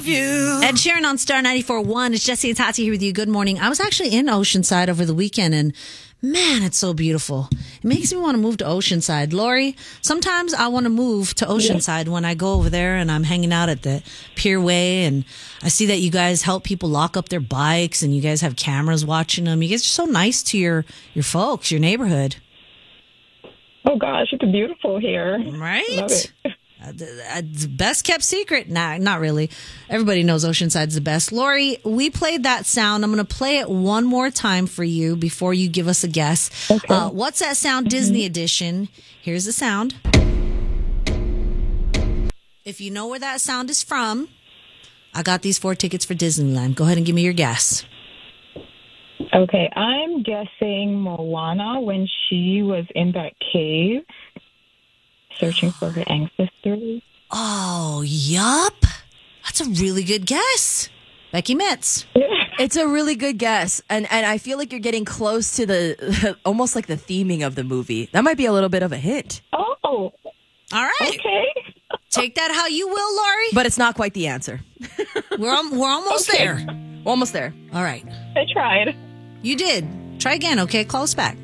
love you. Ed Sheeran on Star 94.1. It's Jesse and Tati here with you. Good morning. I was actually in Oceanside over the weekend, and man, it's so beautiful. It makes me want to move to Oceanside. Lori, sometimes I want to move to Oceanside when I go over there and I'm hanging out at the Pierway, and I see that you guys help people lock up their bikes and you guys have cameras watching them. You guys are so nice to your folks, your neighborhood. Oh, gosh, it's beautiful here. Right? Love it. The best kept secret. Nah, not really. Everybody knows Oceanside's the best. Lori, we played that sound. I'm going to play it one more time for you before you give us a guess. Okay. What's that sound? Disney edition. Here's the sound. If you know where that sound is from, I got these 4 tickets for Disneyland. Go ahead and give me your guess. Okay, I'm guessing Moana when she was in that cave searching for her ancestors. Oh, yup. That's a really good guess. Becky Mitz. It's a really good guess. And I feel like you're getting close to the almost like the theming of the movie. That might be a little bit of a hint. Oh, All right. okay. Take that how you will, Lori. But it's not quite the answer. We're almost Okay. there. We're almost there. All right. I tried. You did. Try again, okay? Call us back.